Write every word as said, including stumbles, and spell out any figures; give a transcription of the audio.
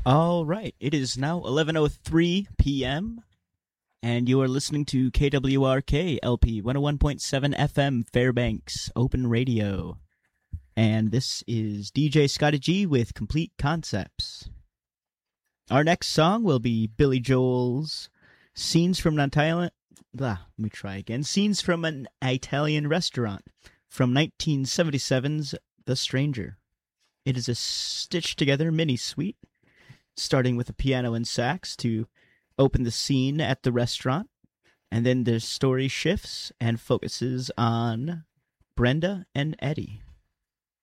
All right, it is now eleven oh three p.m., and you are listening to K W R K L P one oh one point seven F M Fairbanks Open Radio. And this is D J Scotty G with Complete Concepts. Our next song will be Billy Joel's Scenes from an Italian... Blah, let me try again. Scenes from an Italian Restaurant from nineteen seventy-seven's The Stranger. It is a stitched-together mini-suite, starting with a piano and sax to open the scene at the restaurant, and then the story shifts and focuses on Brenda and Eddie.